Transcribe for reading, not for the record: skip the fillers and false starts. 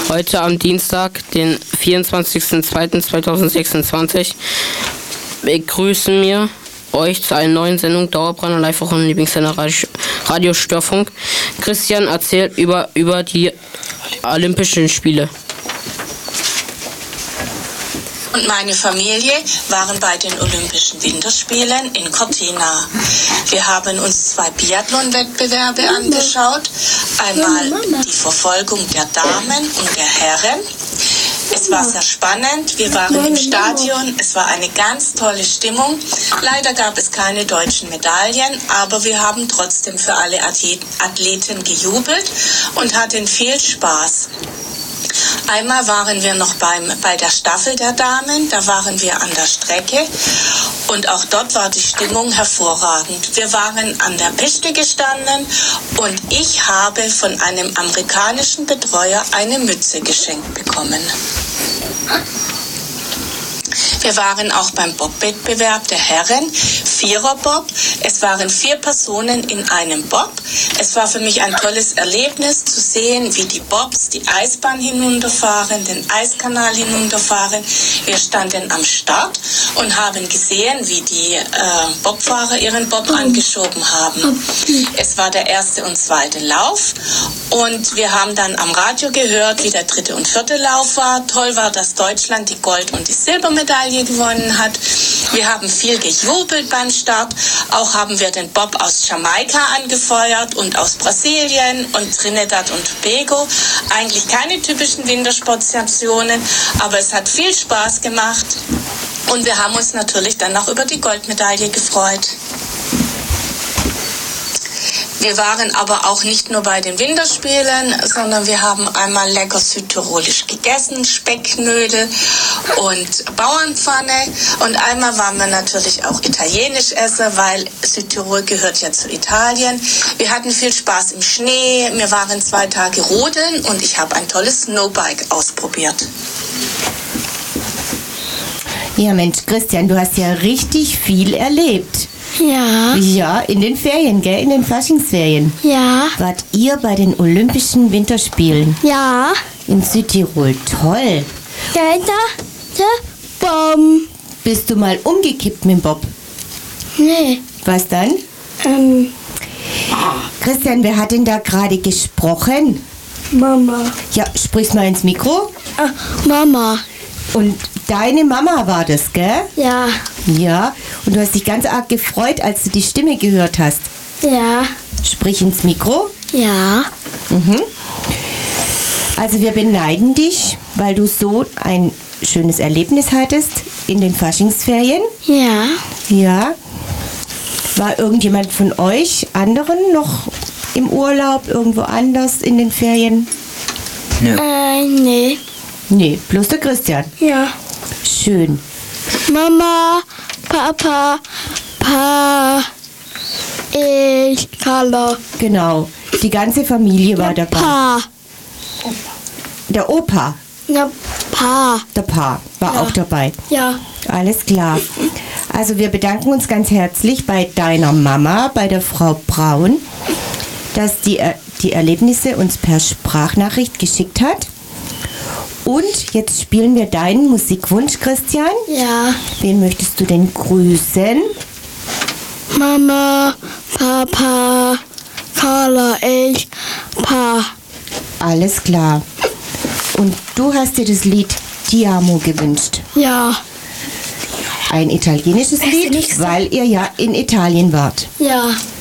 Heute am Dienstag, den 24.02.2026, begrüßen wir euch zu einer neuen Sendung Dauerbrenner live auch im Lieblingssender Radio Störfunk. Christian erzählt über die Olympischen Spiele. Und meine Familie waren bei den Olympischen Winterspielen in Cortina. Wir haben uns 2 Biathlon-Wettbewerbe angeschaut. Einmal die Verfolgung der Damen und der Herren. Es war sehr spannend. Wir waren im Stadion. Es war eine ganz tolle Stimmung. Leider gab es keine deutschen Medaillen, aber wir haben trotzdem für alle Athleten gejubelt und hatten viel Spaß. Einmal waren wir noch bei der Staffel der Damen, da waren wir an der Strecke und auch dort war die Stimmung hervorragend. Wir waren an der Piste gestanden und ich habe von einem amerikanischen Betreuer eine Mütze geschenkt bekommen. Wir waren auch beim Bob-Wettbewerb der Herren, Vierer-Bob. Es waren 4 Personen in einem Bob. Es war für mich ein tolles Erlebnis zu sehen, wie die Bobs die Eisbahn hinunterfahren, den Eiskanal hinunterfahren. Wir standen am Start und haben gesehen, wie die Bobfahrer ihren Bob angeschoben haben. Es war der 1. und 2. Lauf und wir haben dann am Radio gehört, wie der 3. und 4. Lauf war. Toll war, dass Deutschland die Gold- und die Silbermedaille gewonnen hat. Wir haben viel gejubelt beim Start. Auch haben wir den Bob aus Jamaika angefeuert und aus Brasilien und Trinidad und Tobago. Eigentlich keine typischen Wintersportstationen, aber es hat viel Spaß gemacht. Und wir haben uns natürlich dann auch über die Goldmedaille gefreut. Wir waren aber auch nicht nur bei den Winterspielen, sondern wir haben einmal lecker südtirolisch gegessen, Specknödel und Bauernpfanne. Und einmal waren wir natürlich auch italienisch essen, weil Südtirol gehört ja zu Italien. Wir hatten viel Spaß im Schnee, wir waren 2 Tage rodeln und ich habe ein tolles Snowbike ausprobiert. Ja Mensch, Christian, du hast ja richtig viel erlebt. Ja. Ja, in den Ferien, gell? In den Faschingsferien. Ja. Wart ihr bei den Olympischen Winterspielen? Ja. In Südtirol. Toll. Der Baum. Bist du mal umgekippt mit dem Bob? Nee. Was dann? Christian, wer hat denn da gerade gesprochen? Mama. Ja, sprich's mal ins Mikro. Mama. Und deine Mama war das, gell? Ja. Ja. Und du hast dich ganz arg gefreut, als du die Stimme gehört hast. Ja. Sprich ins Mikro. Ja. Also wir beneiden dich, weil du so ein schönes Erlebnis hattest in den Faschingsferien. Ja. Ja. War irgendjemand von euch anderen noch im Urlaub, irgendwo anders in den Ferien? Nee. Nee, bloß der Christian. Ja. Schön. Mama, Papa, ich, Carla. Genau. Die ganze Familie war dabei. Pa. Der Opa, Ja, Pa. der Pa, war auch dabei. Ja. Alles klar. Also wir bedanken uns ganz herzlich bei deiner Mama, bei der Frau Braun, dass die Erlebnisse uns per Sprachnachricht geschickt hat. Und jetzt spielen wir deinen Musikwunsch, Christian. Ja. Wen möchtest du denn grüßen? Mama, Papa, Carla, ich, Pa. Alles klar. Und du hast dir das Lied Ti amo gewünscht. Ja. Ein italienisches Lied, weil ihr ja in Italien wart. Ja.